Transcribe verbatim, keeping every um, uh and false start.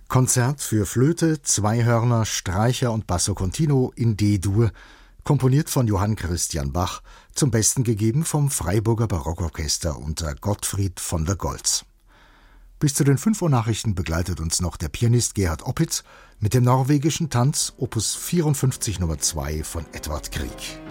Konzert für Flöte, Zweihörner, Streicher und Basso Continuo in D-Dur, komponiert von Johann Christian Bach, zum Besten gegeben vom Freiburger Barockorchester unter Gottfried von der Goltz. Bis zu den fünf Uhr Nachrichten begleitet uns noch der Pianist Gerhard Opitz mit dem norwegischen Tanz Opus vierundfünfzig Nummer zwei von Edvard Grieg.